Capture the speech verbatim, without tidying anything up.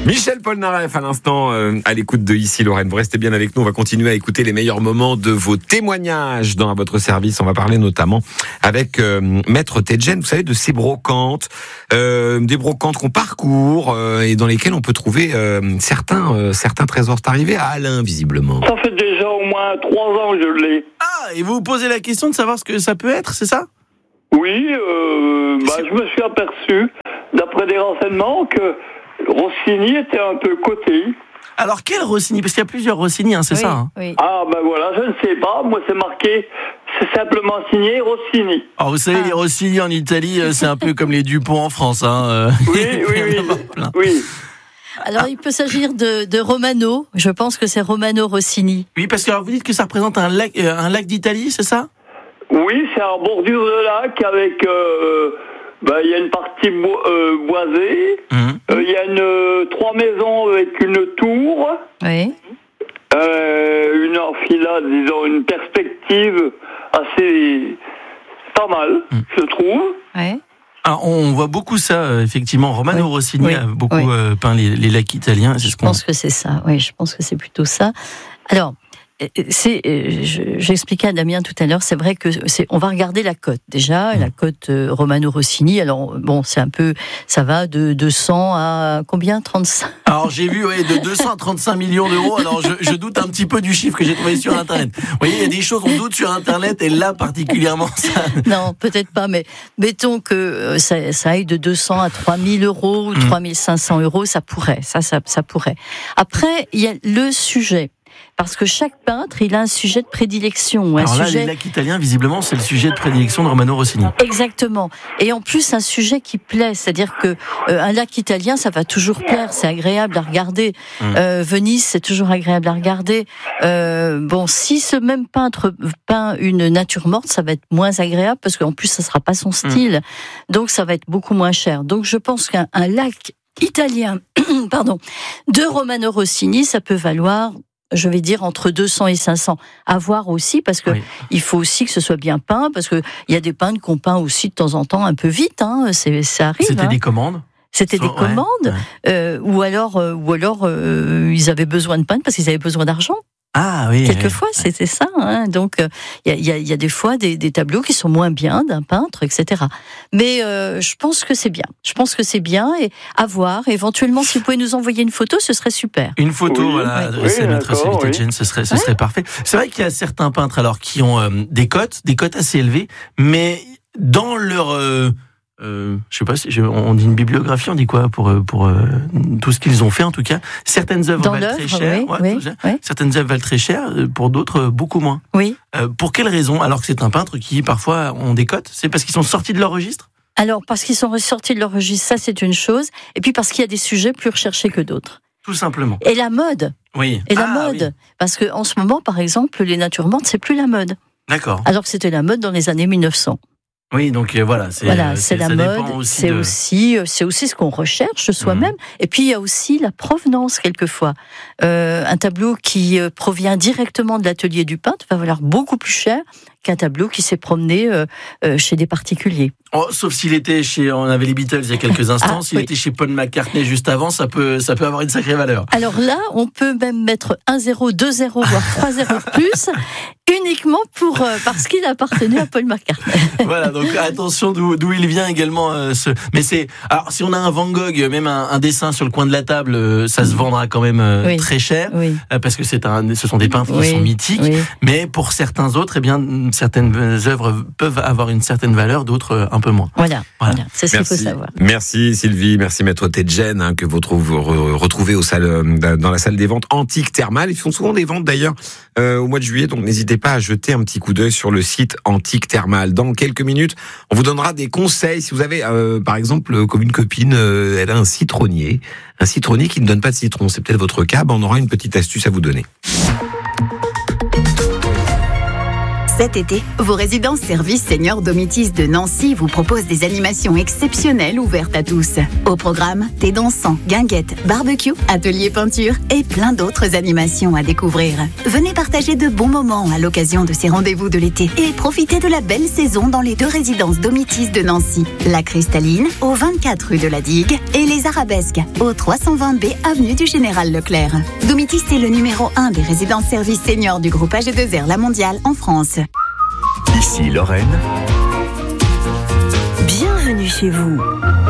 Michel Polnareff à l'instant euh, à l'écoute de Ici Lorraine. Vous restez bien avec nous, on va continuer à écouter les meilleurs moments de vos témoignages dans votre service. On va parler notamment avec euh, Maître Tedjen, vous savez, de ces brocantes, euh, des brocantes qu'on parcourt euh, et dans lesquelles on peut trouver euh, certains, euh, certains trésors. C'est arrivé à Alain, visiblement. Ça fait déjà au moins trois ans que je l'ai. Ah, et vous vous posez la question de savoir ce que ça peut être, c'est ça ? Oui, euh, bah, je me suis aperçu, d'après des renseignements, que Rossini était un peu coté. Alors, quel Rossini ? Parce qu'il y a plusieurs Rossini, hein, c'est oui, ça hein oui. Ah, ben voilà, je ne sais pas. Moi, c'est marqué, c'est simplement signé Rossini. Alors, vous savez, ah. les Rossini en Italie, c'est un peu comme les Dupont en France. Hein. Oui, oui, oui. oui. Alors, il peut s'agir de, de Romano. Je pense que c'est Romano Rossini. Oui, parce que alors, vous dites que ça représente un lac, euh, un lac d'Italie, c'est ça ? Oui, c'est en bordure de lac avec... Euh, bah, y a une partie bo- euh, boisée. Il mmh. euh, y a une, euh, trois maisons avec une tour. Oui. Euh, une enfilade, disons, une perspective assez... pas mal, mmh. je trouve. Oui. Alors, on voit beaucoup ça, euh, effectivement. Romano oui. Rossini oui. a beaucoup oui. euh, peint les, les lacs italiens. C'est je ce qu'on... pense que c'est ça, oui, je pense que c'est plutôt ça. Alors, c'est, j'expliquais à Damien tout à l'heure, c'est vrai que c'est, on va regarder la cote déjà, mmh. la cote euh, Romano Rossini. Alors bon, c'est un peu, ça va de deux cents à combien, trente-cinq. Alors j'ai vu, ouais, de deux cents à trente-cinq millions d'euros. Alors je, je doute un petit peu du chiffre que j'ai trouvé sur Internet. Vous voyez, il y a des choses on doute sur Internet et là particulièrement ça. Non, peut-être pas, mais mettons que ça, ça aille de deux cents à trois mille euros ou mmh. trois mille cinq cents euros, ça pourrait, ça, ça, ça pourrait. Après, il y a le sujet. Parce que chaque peintre, il a un sujet de prédilection. Un Alors là, sujet... les lacs italiens, visiblement, c'est le sujet de prédilection de Romano Rossini. Exactement. Et en plus, un sujet qui plaît. C'est-à-dire que euh, un lac italien, ça va toujours plaire. C'est agréable à regarder. Mmh. Euh, Venise, c'est toujours agréable à regarder. Euh, bon, si ce même peintre peint une nature morte, ça va être moins agréable parce qu'en plus, ça sera pas son style. Mmh. Donc, ça va être beaucoup moins cher. Donc, je pense qu'un un lac italien, pardon, de Romano Rossini, ça peut valoir, je vais dire, entre deux cents et cinq cents. À voir aussi, parce que oui. il faut aussi que ce soit bien peint, parce que il y a des peintres qu'on peint aussi de temps en temps un peu vite, hein, c'est, ça arrive. C'était hein. des commandes C'était des ouais, commandes, ouais. Euh, ou alors, euh, ou alors euh, ils avaient besoin de peindre parce qu'ils avaient besoin d'argent. Ah oui. Quelquefois, oui. c'était ça. Hein. Donc, il euh, y, a, y a des fois des, des tableaux qui sont moins bien d'un peintre, et cetera. Mais euh, je pense que c'est bien. Je pense que c'est bien et à voir. Éventuellement, si vous pouvez nous envoyer une photo, ce serait super. Une photo, oui. voilà, adressée oui, à notre Solitaire Jane, ce serait, ce ouais. serait parfait. C'est vrai qu'il y a certains peintres alors qui ont euh, des cotes, des cotes assez élevées, mais dans leur euh, Euh, je sais pas si je, on dit une bibliographie, on dit quoi pour pour euh, tout ce qu'ils ont fait en tout cas. Certaines œuvres Dans valent l'œuvre, très cher, oui, ouais, oui, oui. certaines œuvres valent très cher, pour d'autres beaucoup moins. Oui. Euh, pour quelle raison ? Alors que c'est un peintre qui parfois ont des cotes, c'est parce qu'ils sont sortis de leur registre ? Alors parce qu'ils sont ressortis de leur registre, ça c'est une chose, et puis parce qu'il y a des sujets plus recherchés que d'autres. Tout simplement. Et la mode. Oui. Et la ah, mode, oui. parce que en ce moment, par exemple, les natures mortes, c'est plus la mode. D'accord. Alors que c'était la mode dans les années mille neuf cents. Oui, donc euh, voilà, c'est, voilà, euh, c'est, c'est la mode, aussi c'est, de... aussi, c'est aussi ce qu'on recherche soi-même. Mmh. Et puis il y a aussi la provenance quelquefois. Euh, un tableau qui provient directement de l'atelier du peintre va valoir beaucoup plus cher qu'un tableau qui s'est promené euh, euh, chez des particuliers. Oh, sauf s'il était chez, on avait les Beatles il y a quelques instants, ah, s'il oui. était chez Paul McCartney juste avant, ça peut, ça peut avoir une sacrée valeur. Alors là, on peut même mettre un zéro, deux zéro, voire trois zéro de plus, uniquement pour, euh, parce qu'il appartenait à Paul McCartney. Voilà, donc attention d'où, d'où il vient également. Euh, ce... Mais c'est, alors si on a un Van Gogh, même un, un dessin sur le coin de la table, euh, ça se vendra quand même euh, oui. très cher, oui. euh, parce que c'est un, ce sont des peintres oui. qui sont mythiques. Oui. Mais pour certains autres, eh bien, certaines œuvres peuvent avoir une certaine valeur, d'autres un peu moins. Voilà, voilà. voilà. C'est ce merci. qu'il faut savoir. Merci Sylvie, merci Maître Tedjen, hein, que vous retrouvez au salle, dans la salle des ventes Antiques Thermales. Ils font souvent des ventes d'ailleurs euh, au mois de juillet, donc n'hésitez pas à jeter un petit coup d'œil sur le site Antiques Thermales. Dans quelques minutes, on vous donnera des conseils. Si vous avez, euh, par exemple, comme une copine, euh, elle a un citronnier, un citronnier qui ne donne pas de citron, c'est peut-être votre cas, ben on aura une petite astuce à vous donner. Cet été, vos résidences services seniors Domitis de Nancy vous proposent des animations exceptionnelles ouvertes à tous. Au programme, thé dansant, guinguettes, barbecue, atelier peinture et plein d'autres animations à découvrir. Venez partager de bons moments à l'occasion de ces rendez-vous de l'été et profitez de la belle saison dans les deux résidences Domitis de Nancy. La Cristalline, au vingt-quatre rue de la Digue, et les Arabesques, au trois cent vingt B avenue du Général Leclerc. Domitis est le numéro un des résidences services seniors du groupe A G deux R La Mondiale en France. Ici Lorraine. Bienvenue chez vous.